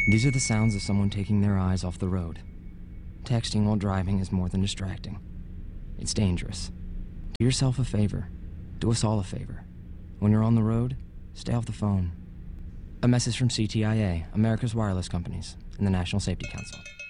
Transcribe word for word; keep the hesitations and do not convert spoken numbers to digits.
These are the sounds of someone taking their eyes off the road. Texting while driving is more than distracting. It's dangerous. Do yourself a favor. Do us all a favor. When you're on the road, stay off the phone. A message from C T I A, America's Wireless Companies, and the National Safety Council.